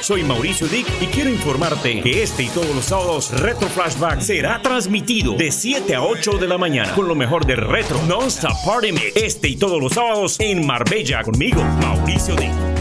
Soy Mauricio Dick y quiero informarte que este y todos los sábados Retro Flashback será transmitido de 7 a 8 de la mañana con lo mejor de Retro Non-Stop Party Mix. Este y todos los sábados en Marbella conmigo, Mauricio Dick.